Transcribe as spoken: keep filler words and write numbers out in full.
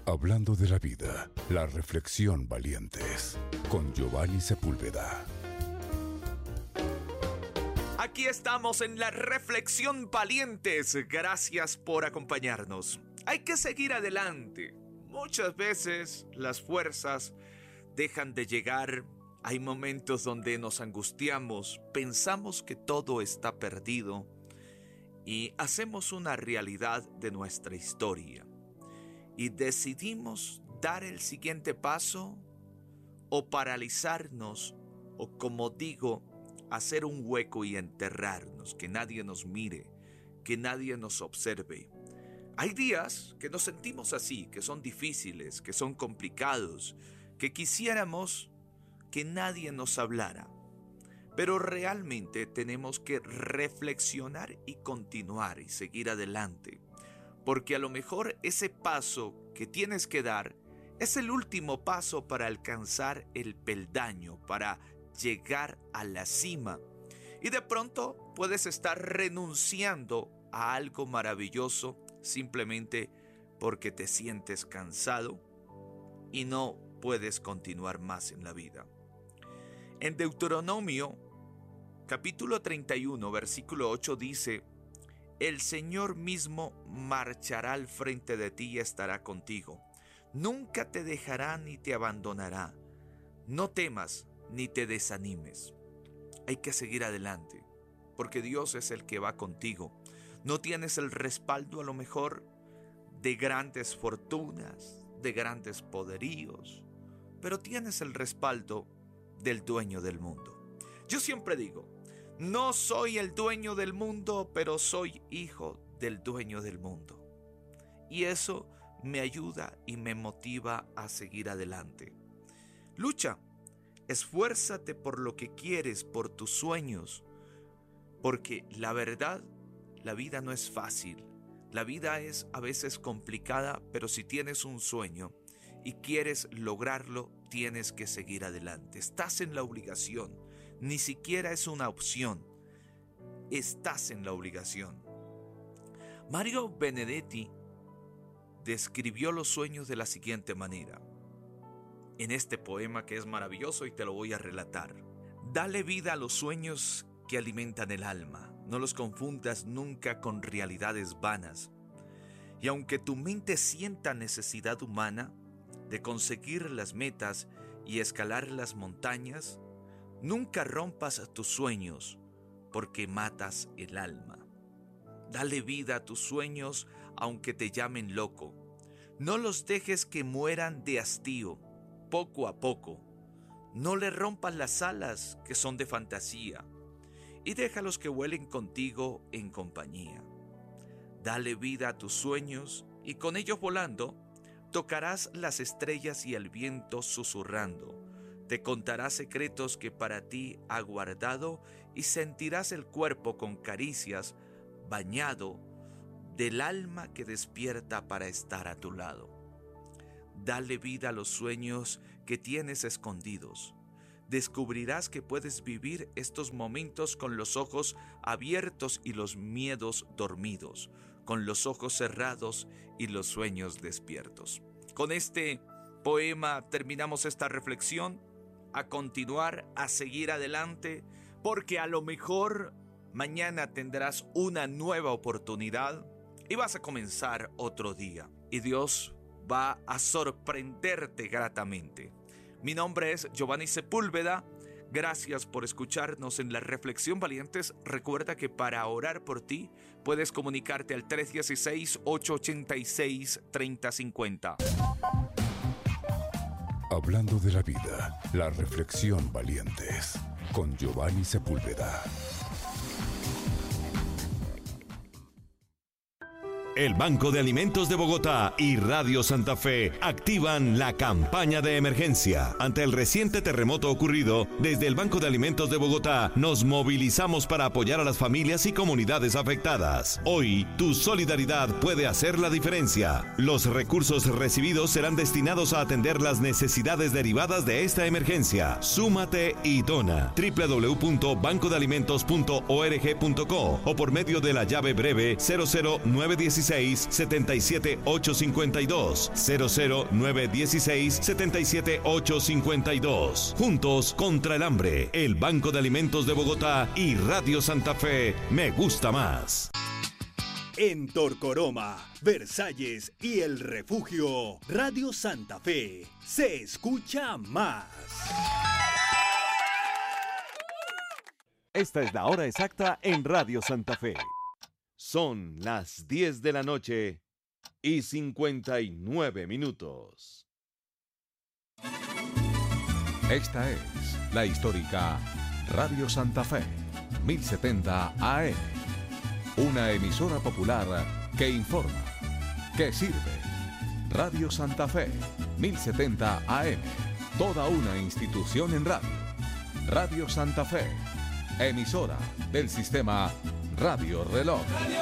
Hablando de la vida, la reflexión valientes, con Giovanni Sepúlveda. Aquí estamos en la reflexión valientes. Gracias por acompañarnos. Hay que seguir adelante. Muchas veces las fuerzas dejan de llegar. Hay momentos donde nos angustiamos, pensamos que todo está perdido y hacemos una realidad de nuestra historia. Y decidimos dar el siguiente paso o paralizarnos o, como digo, hacer un hueco y enterrarnos, que nadie nos mire, que nadie nos observe. Hay días que nos sentimos así, que son difíciles, que son complicados, que quisiéramos que nadie nos hablara. Pero realmente tenemos que reflexionar y continuar y seguir adelante. Porque a lo mejor ese paso que tienes que dar es el último paso para alcanzar el peldaño, para llegar a la cima. Y de pronto puedes estar renunciando a algo maravilloso simplemente porque te sientes cansado y no puedes continuar más en la vida. En Deuteronomio, capítulo treinta y uno, versículo ocho dice: el Señor mismo marchará al frente de ti y estará contigo. Nunca te dejará ni te abandonará. No temas ni te desanimes. Hay que seguir adelante, porque Dios es el que va contigo. No tienes el respaldo a lo mejor de grandes fortunas, de grandes poderíos, pero tienes el respaldo del dueño del mundo. Yo siempre digo, no soy el dueño del mundo, pero soy hijo del dueño del mundo. Y eso me ayuda y me motiva a seguir adelante. Lucha, esfuérzate por lo que quieres, por tus sueños, porque la verdad, la vida no es fácil. La vida es a veces complicada, pero si tienes un sueño y quieres lograrlo, tienes que seguir adelante. Estás en la obligación. Ni siquiera es una opción. Estás en la obligación. Mario Benedetti describió los sueños de la siguiente manera, en este poema que es maravilloso y te lo voy a relatar. Dale vida a los sueños que alimentan el alma. No los confundas nunca con realidades vanas. Y aunque tu mente sienta necesidad humana de conseguir las metas y escalar las montañas, nunca rompas tus sueños, porque matas el alma. Dale vida a tus sueños, aunque te llamen loco. No los dejes que mueran de hastío, poco a poco. No le rompas las alas que son de fantasía, y déjalos que vuelen contigo en compañía. Dale vida a tus sueños, y con ellos volando, tocarás las estrellas y el viento susurrando. Te contará secretos que para ti ha guardado y sentirás el cuerpo con caricias bañado del alma que despierta para estar a tu lado. Dale vida a los sueños que tienes escondidos. Descubrirás que puedes vivir estos momentos con los ojos abiertos y los miedos dormidos, con los ojos cerrados y los sueños despiertos. Con este poema terminamos esta reflexión. A continuar, a seguir adelante, porque a lo mejor mañana tendrás una nueva oportunidad y vas a comenzar otro día. Y Dios va a sorprenderte gratamente. Mi nombre es Giovanni Sepúlveda. Gracias por escucharnos en la Reflexión Valientes. Recuerda que para orar por ti puedes comunicarte al tres uno seis, ocho ocho seis, tres cero cinco cero. Hablando de la vida, la reflexión valientes, con Giovanni Sepúlveda. El Banco de Alimentos de Bogotá y Radio Santa Fe activan la campaña de emergencia. Ante el reciente terremoto ocurrido, desde el Banco de Alimentos de Bogotá nos movilizamos para apoyar a las familias y comunidades afectadas. Hoy, tu solidaridad puede hacer la diferencia. Los recursos recibidos serán destinados a atender las necesidades derivadas de esta emergencia. Súmate y dona. doble u doble u doble u punto banco de alimentos punto org punto co o por medio de la llave breve cero cero nueve uno dieciséis, setenta y siete ochocientos cincuenta y dos. cero cero nueve dieciséis, setenta y siete ochocientos cincuenta y dos. Juntos contra el hambre. El Banco de Alimentos de Bogotá y Radio Santa Fe. Me gusta más. En Torcoroma, Versalles y El Refugio, Radio Santa Fe se escucha más. Esta es la hora exacta en Radio Santa Fe. Son las diez de la noche y cincuenta y nueve minutos. Esta es la histórica Radio Santa Fe, mil setenta A M. Una emisora popular que informa, que sirve. Radio Santa Fe, mil setenta A M. Toda una institución en radio. Radio Santa Fe, emisora del sistema Radio Reloj.